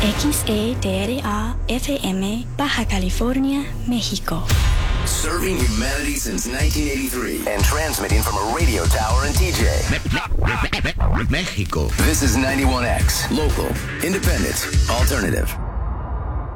XEDRA FM, Baja California, México. Serving humanity since 1983 and transmitting from a radio tower in TJ, Mexico. This is 91X, local, independent, alternative.